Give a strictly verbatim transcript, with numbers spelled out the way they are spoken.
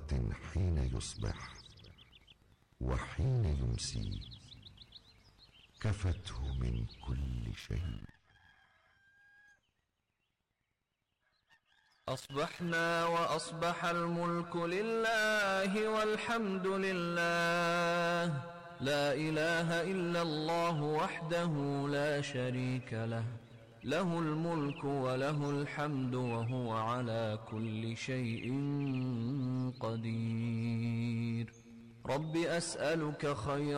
مرة حين يصبح وحين يمسي كفته من كل شيء. أصبحنا وأصبح الملك لله والحمد لله، لا إله إلا الله وحده لا شريك له، له الملك وله الحمد وهو على كل شيء قدير. رب أسألك خير